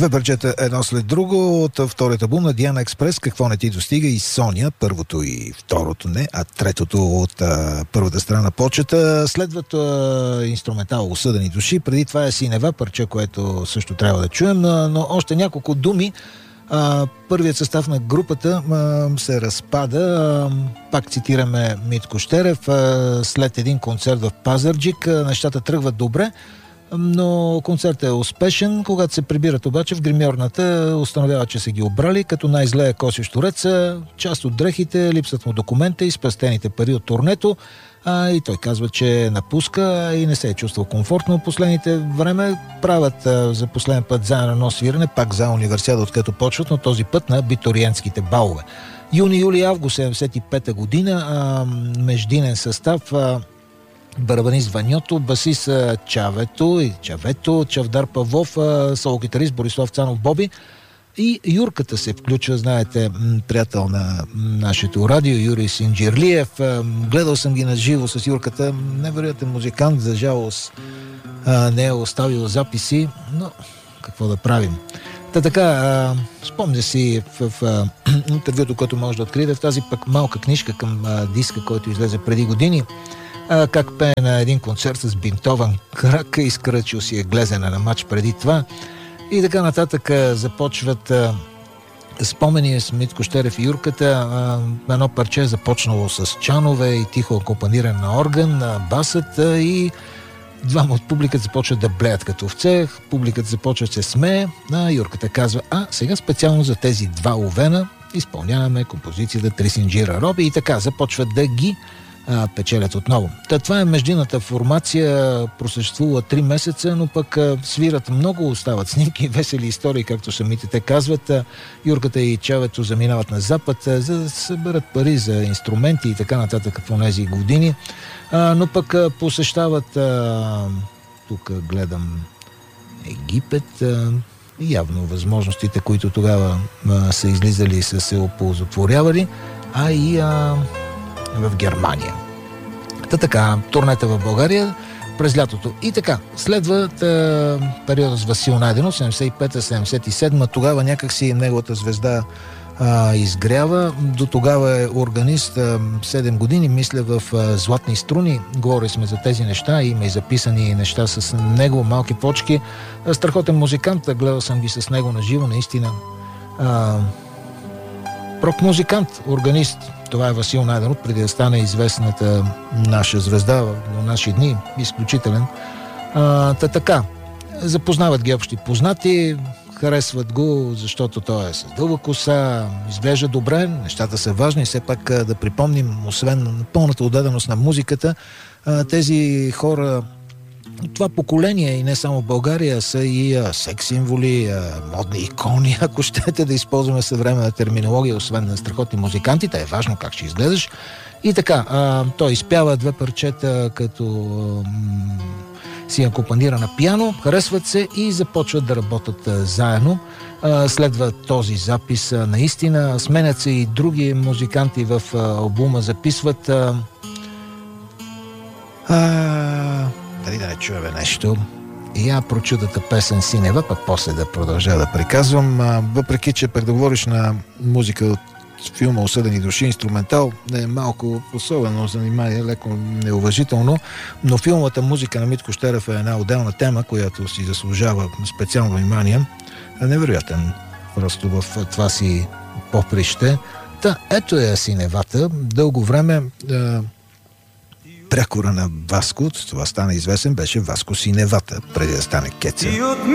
Две парчета едно след друго от вторият албум на Диана Експрес, Какво не ти достига, и Соня, първото и второто не, а третото от първата страна на почета. Следват инструментал Осъдени души, преди това е Синева, парче, което също трябва да чуем, но още няколко думи. Първият състав на групата се разпада. Пак цитираме Митко Щерев. След един концерт в Пазарджик нещата тръгват добре, но концертът е успешен. Когато се прибират обаче в гримьорната, установява, че са ги обрали, като най-зле е Коси Штореца, част от дрехите, липсват му документа и спестените пари от турнето. И той казва, че напуска и не се е чувствал комфортно последните време. Правят за последен път заедно едно свирене, пак за универсиада, откъдето почват, но този път на абитуриентските балове. Юни, юли, август 75-та година, междинен състав: барабанист Ваньото, басист Чавето, Чавдар Павлов, соло-гитарист Борислав Цанов Боби. И Юрката се включва, знаете, приятел на нашето радио, Юрий Синджирлиев. Гледал съм ги на живо с Юрката. Невероятен музикант, за жалост не е оставил записи, но какво да правим. Така, спомня си в интервюто, което може да откриете, в тази пък малка книжка към диска, който излезе преди години, как пее на един концерт с бинтован крак, изкръчил си е глезена на мач преди това. И така нататък започват спомени с Митко Щерев и Юрката. Едно парче започнало с чанове и тихо акомпаниране на орган, на басът, и двама от публиката започват да блеят като овце, публиката започва да се смее, а Юрката казва: сега специално за тези два овена изпълняваме композицията Трисинджира Роби, и така започват да ги печелят отново. Това е междинната формация, просъществува 3 месеца, но пък свират много, остават снимки, весели истории, както самите те казват. Юрката и Чавето заминават на Запад, за да съберат пари за инструменти и така нататък в тези години. Но пък посещават, тук гледам, Египет, явно възможностите, които тогава са излизали, са се оползотворявали, и в Германия. Така, турнета в България през лятото. И така, следват периода с Васил Найденов, 75-77, тогава някакси неговата звезда изгрява. До тогава е органист 7 години, мисля, в Златни струни. Говорили сме за тези неща, има и записани неща с него, малки почки. Страхотен музикант, гледал съм ги с него на живо, наистина. Рок-музикант, органист. Това е Васил Найденов, преди да стане известната наша звезда в наши дни. Изключителен. Така, запознават ги общи познати, харесват го, защото той е с дълга коса, изглежда добре, нещата са важни. Все пак да припомним, освен пълната отдаденост на музиката, тези хора, това поколение, и не само в България, са и секс-символи, модни икони, ако щете да използваме съвременна терминология, освен на страхотни музикантите, е важно как ще изгледаш. И така, той изпява 2 парчета, като си акомпанира на пиано, харесват се и започват да работят заедно. Следва този запис наистина, сменят се и други музиканти в албума, записват. Дали да не чуем нещо? И прочудата песен Синева, пък после да продължа да приказвам. Въпреки че пък да говориш на музика от филма Осъдени души, инструментал, е малко особено занимание, леко неуважително, но филмовата музика на Митко Щерев е една отделна тема, която си заслужава специално внимание. Невероятен просто в това си поприще. Ето е Синевата. Дълго време прякора на Васко, това стана известен, беше Васко Синевата, преди да стане Кеца.